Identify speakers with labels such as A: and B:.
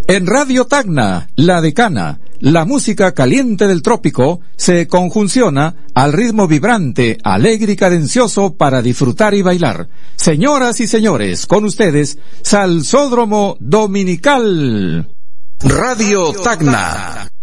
A: En Radio Tacna, La Decana, la música caliente del trópico se conjunciona al ritmo vibrante, alegre y cadencioso para disfrutar y bailar. Señoras y señores, con ustedes, Salsódromo Dominical. Radio Tacna.